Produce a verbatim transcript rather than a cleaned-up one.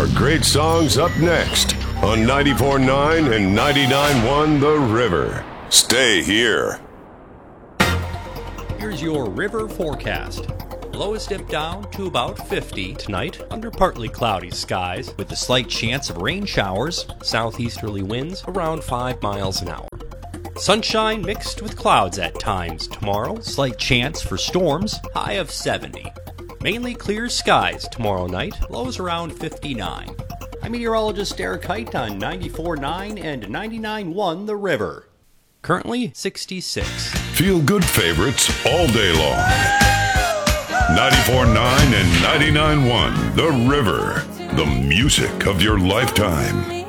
more great songs up next on ninety-four point nine and ninety-nine point one The River. Stay here. Here's your river forecast. Lows dip down to about fifty tonight under partly cloudy skies with a slight chance of rain showers. Southeasterly winds around five miles an hour. Sunshine mixed with clouds at times tomorrow. Slight chance for storms. High of seventy. Mainly clear skies tomorrow night. Lows around fifty-nine. I'm meteorologist Derek Height on ninety-four point nine and ninety-nine point one The River. Currently sixty-six. Feel good favorites all day long. ninety-four point nine and ninety-nine point one The River. The music of your lifetime.